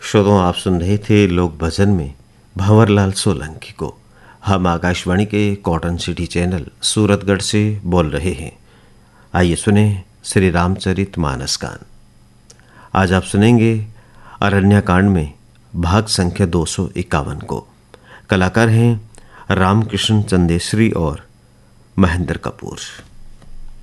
श्रोताओं, आप सुन रहे थे लोक भजन में भंवरलाल सोलंकी को। हम आकाशवाणी के कॉटन सिटी चैनल सूरतगढ़ से बोल रहे हैं। आइए सुने श्री रामचरित मानस गान। आज आप सुनेंगे अरण्यकांड में भाग संख्या 251 को। कलाकार हैं रामकृष्ण चंदेश्वरी और महेंद्र कपूर।